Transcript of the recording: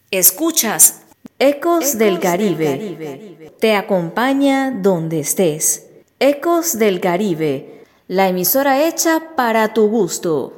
Escuchas Ecos del Caribe. Te acompaña donde estés. Ecos del Caribe, la emisora hecha para tu gusto.